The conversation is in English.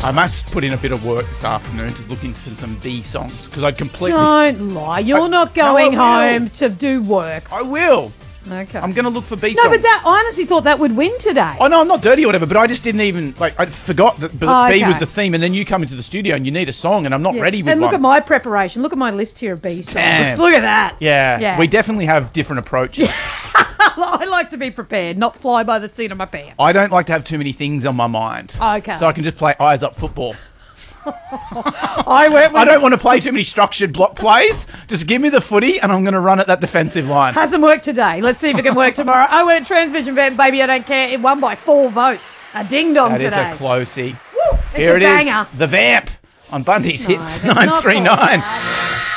I must put in a bit of work this afternoon to look into some B songs because I completely... Don't lie. You're not going No, I will. home to do work. I will. Okay. I'm going to look for B No, songs. but I honestly thought that would win today. Oh, no, I'm not dirty or whatever, but I just didn't even... I forgot that B okay. was the theme, and then you come into the studio and you need a song, and I'm not ready with And look one. at my preparation. Look at my list here of B songs. Damn. Look at that. Yeah, we definitely have different approaches. I like to be prepared, not fly by the seat of my pants. I don't like to have too many things on my mind. Okay. So I can just play eyes up football. I don't want to play too many structured block plays. Just give me the footy and I'm going to run at that defensive line. Hasn't worked today. Let's see if it can work tomorrow. I went Transvision Vamp, baby, I don't care. It won by 4 votes. A ding-dong That today. is a closey. Woo, it's Here a it banger. is. The Vamp on Bundy's No, Hits they're not 939. called that.